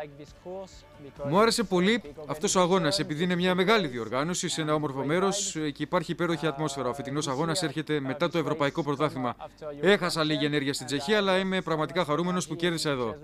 Μου άρεσε πολύ αυτός ο αγώνας, επειδή είναι μια μεγάλη διοργάνωση σε ένα όμορφο μέρος και υπάρχει υπέροχη ατμόσφαιρα. Ο φετινός αγώνας έρχεται μετά το Ευρωπαϊκό Πρωτάθλημα. Έχασα λίγη ενέργεια στην Τσεχία, αλλά είμαι πραγματικά χαρούμενος που κέρδισα εδώ.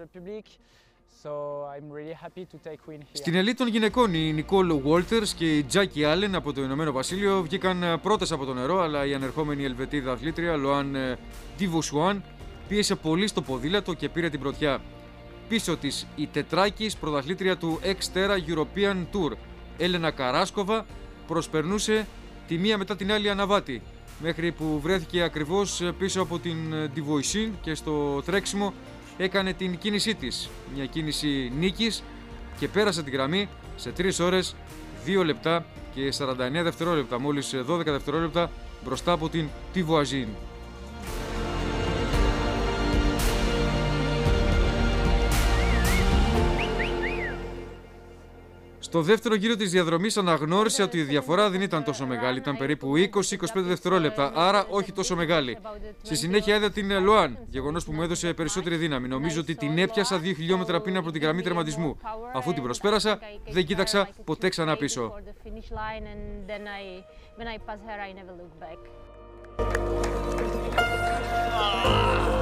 Στην ελίτ των γυναικών, η Νικόλ Βόλτερς και η Τζάκι Άλεν από το Ηνωμένο Βασίλειο βγήκαν πρώτες από το νερό, αλλά η ανερχόμενη Ελβετίδα αθλήτρια Λοάν Ντιβοσουάν πίεσε πολύ στο ποδήλατο και πήρε την πρωτιά. Πίσω της η τετράκης πρωταθλήτρια του Xterra European Tour, Έλενα Καράσκοβα, προσπερνούσε τη μία μετά την άλλη αναβάτη, μέχρι που βρέθηκε ακριβώς πίσω από την Ντιβοϊσίν και στο τρέξιμο έκανε την κίνησή της, μια κίνηση νίκης, και πέρασε την γραμμή σε 3 ώρες, 2 λεπτά και 49 δευτερόλεπτα, μόλις 12 δευτερόλεπτα μπροστά από την Τιβοαζίν. Στο δεύτερο γύρο της διαδρομής αναγνώρισε ότι η διαφορά δεν ήταν τόσο μεγάλη, ήταν περίπου 20-25 δευτερόλεπτα, άρα όχι τόσο μεγάλη. Στη συνέχεια είδα την Λοάν, γεγονός που μου έδωσε περισσότερη δύναμη. Νομίζω ότι την έπιασα 2 χιλιόμετρα πριν από την γραμμή τερματισμού. Αφού την προσπέρασα, δεν κοίταξα ποτέ ξανά πίσω. When I pass her, I never look back.